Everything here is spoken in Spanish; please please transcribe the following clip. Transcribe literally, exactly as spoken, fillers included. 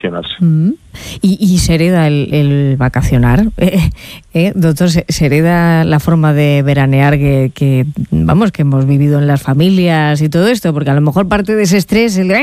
Mm. ¿Y, y se hereda el, el vacacionar? Eh, eh, doctor, ¿se, se hereda la forma de veranear que, que, vamos, que hemos vivido en las familias y todo esto? Porque a lo mejor parte de ese estrés, el